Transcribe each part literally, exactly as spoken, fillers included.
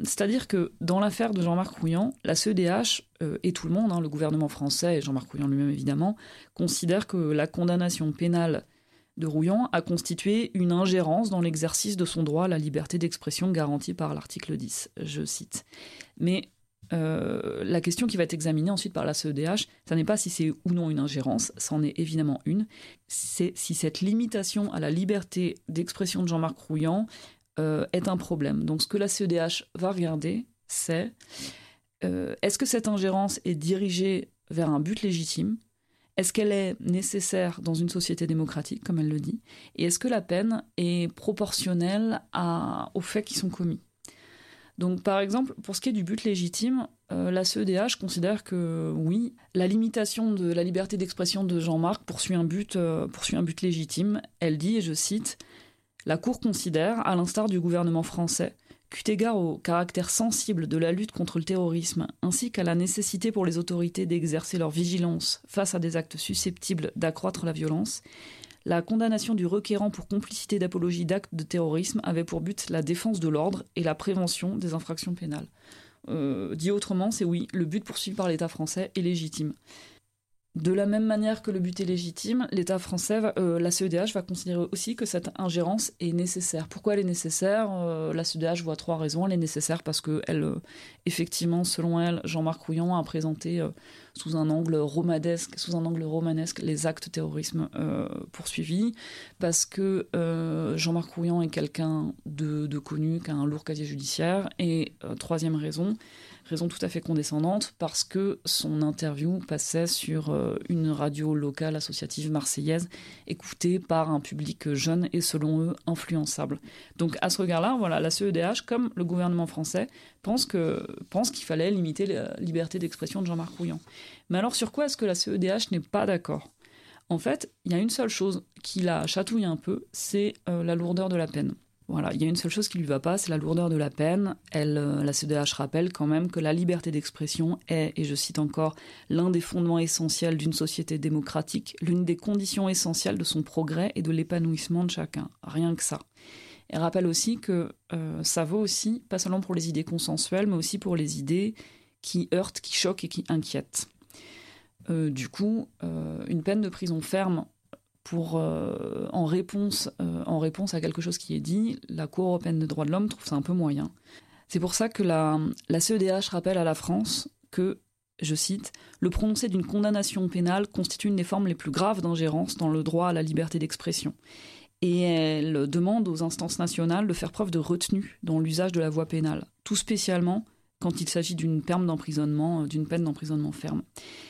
c'est-à-dire que dans l'affaire de Jean-Marc Rouillant, la C E D H euh, et tout le monde, hein, le gouvernement français et Jean-Marc Rouillant lui-même évidemment, considèrent que la condamnation pénale de Rouillant a constitué une ingérence dans l'exercice de son droit à la liberté d'expression garantie par l'article dix, je cite. Mais euh, la question qui va être examinée ensuite par la C E D H, ça n'est pas si c'est ou non une ingérence, c'en est évidemment une, c'est si cette limitation à la liberté d'expression de Jean-Marc Rouillant euh, est un problème. Donc ce que la C E D H va regarder, c'est euh, est-ce que cette ingérence est dirigée vers un but légitime ? Est-ce qu'elle est nécessaire dans une société démocratique, comme elle le dit ? Et est-ce que la peine est proportionnelle à, aux faits qui sont commis ? Donc, par exemple, pour ce qui est du but légitime, euh, la C E D H considère que, oui, la limitation de la liberté d'expression de Jean-Marc poursuit un but, euh, poursuit un but légitime. Elle dit, et je cite, « La Cour considère, à l'instar du gouvernement français, qu'eu égard au caractère sensible de la lutte contre le terrorisme, ainsi qu'à la nécessité pour les autorités d'exercer leur vigilance face à des actes susceptibles d'accroître la violence, la condamnation du requérant pour complicité d'apologie d'actes de terrorisme avait pour but la défense de l'ordre et la prévention des infractions pénales. Euh, dit autrement, c'est oui, le but poursuivi par l'État français est légitime. De la même manière que le but est légitime, l'État français, va, euh, la C E D H va considérer aussi que cette ingérence est nécessaire. Pourquoi elle est nécessaire ? euh, La C E D H voit trois raisons. Elle est nécessaire parce que, elle, euh, effectivement, selon elle, Jean-Marc Rouillant a présenté euh, sous un angle romanesque, sous un angle romanesque les actes terrorisme euh, poursuivis, parce que euh, Jean-Marc Rouillant est quelqu'un de, de connu, qui a un lourd casier judiciaire. Et euh, troisième raison, raison tout à fait condescendante, parce que son interview passait sur euh, une radio locale associative marseillaise, écoutée par un public jeune et, selon eux, influençable. Donc, à ce regard-là, voilà, la C E D H, comme le gouvernement français, pense, que, pense qu'il fallait limiter la liberté d'expression de Jean-Marc Rouillant. Mais alors, sur quoi est-ce que la C E D H n'est pas d'accord ? En fait, il y a une seule chose qui la chatouille un peu, c'est euh, la lourdeur de la peine. Voilà, il y a une seule chose qui lui va pas, c'est la lourdeur de la peine. Elle, euh, la C E D H rappelle quand même que la liberté d'expression est, et je cite encore, l'un des fondements essentiels d'une société démocratique, l'une des conditions essentielles de son progrès et de l'épanouissement de chacun. Rien que ça. Elle rappelle aussi que euh, ça vaut aussi, pas seulement pour les idées consensuelles, mais aussi pour les idées qui heurtent, qui choquent et qui inquiètent. Euh, du coup, euh, une peine de prison ferme pour, euh, en, réponse, euh, en réponse à quelque chose qui est dit, la Cour européenne des droits de l'homme trouve ça un peu moyen. C'est pour ça que la, la C E D H rappelle à la France que, je cite, « Le prononcé d'une condamnation pénale constitue une des formes les plus graves d'ingérence dans le droit à la liberté d'expression. » Et elle demande aux instances nationales de faire preuve de retenue dans l'usage de la voie pénale, tout spécialement quand il s'agit d'une peine d'emprisonnement, d'une peine d'emprisonnement ferme.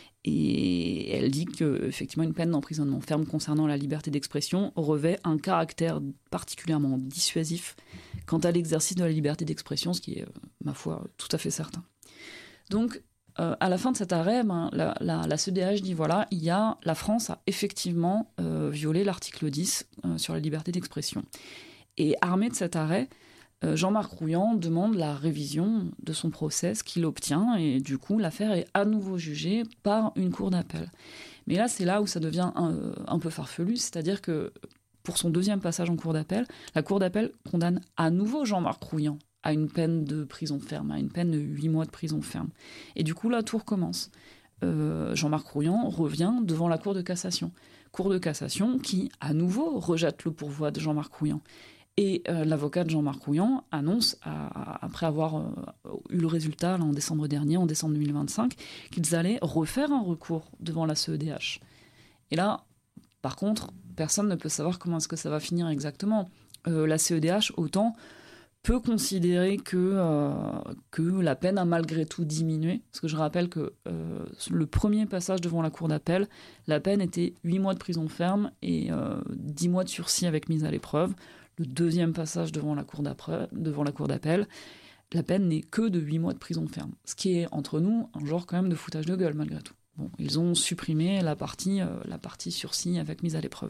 Et elle dit qu'effectivement, une peine d'emprisonnement ferme concernant la liberté d'expression revêt un caractère particulièrement dissuasif quant à l'exercice de la liberté d'expression, ce qui est, ma foi, tout à fait certain. Donc, euh, à la fin de cet arrêt, ben, la, la, la C E D H dit, voilà, il y a, la France a effectivement euh, violé l'article dix euh, sur la liberté d'expression. Et armé de cet arrêt, Jean-Marc Rouillant demande la révision de son procès, ce qu'il obtient, et du coup, l'affaire est à nouveau jugée par une cour d'appel. Mais là, c'est là où ça devient un, un peu farfelu, c'est-à-dire que pour son deuxième passage en cour d'appel, la cour d'appel condamne à nouveau Jean-Marc Rouillant à une peine de prison ferme, à une peine de huit mois de prison ferme. Et du coup, la tour commence. Euh, Jean-Marc Rouillant revient devant la cour de cassation. Cour de cassation qui, à nouveau, rejette le pourvoi de Jean-Marc Rouillant. Et euh, l'avocat de Jean-Marc Rouillant annonce, à, à, après avoir euh, eu le résultat là, en décembre dernier, en décembre deux mille vingt-cinq, qu'ils allaient refaire un recours devant la C E D H. Et là, par contre, personne ne peut savoir comment est-ce que ça va finir exactement. Euh, la C E D H, autant, peut considérer que, euh, que la peine a malgré tout diminué. Parce que je rappelle que euh, le premier passage devant la cour d'appel, la peine était huit mois de prison ferme et euh, dix mois de sursis avec mise à l'épreuve. Le deuxième passage devant la cour devant la cour d'appel, la peine n'est que de huit mois de prison ferme. Ce qui est, entre nous, un genre quand même de foutage de gueule, malgré tout. Bon, ils ont supprimé la partie, euh, la partie sursis avec mise à l'épreuve.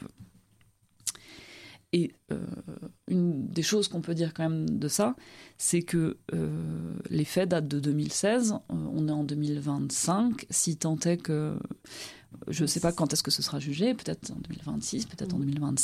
Et euh, une des choses qu'on peut dire quand même de ça, c'est que euh, les faits datent de deux mille seize, euh, on est en deux mille vingt-cinq, si tant est que... Je ne sais pas quand est-ce que ce sera jugé, peut-être en deux mille vingt-six, peut-être en deux mille vingt-sept.